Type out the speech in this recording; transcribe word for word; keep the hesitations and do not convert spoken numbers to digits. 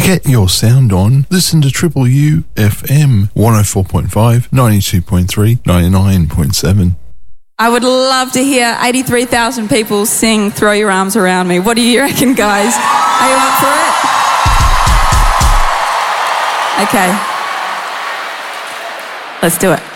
get your sound on, listen to Triple U F M one oh four point five, ninety-two point three, ninety-nine point seven. I would love to hear eighty-three thousand people sing Throw Your Arms Around Me. What do you reckon, guys? Are you up for it? Okay. Let's do it.